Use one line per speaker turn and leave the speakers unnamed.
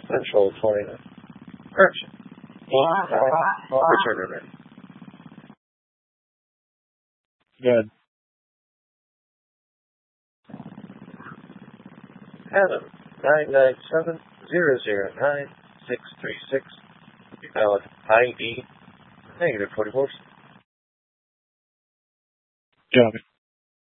Central 29. Correction. Return ready.
Good.
Adam, 997-009-636. Valid ID, -44.
Copy.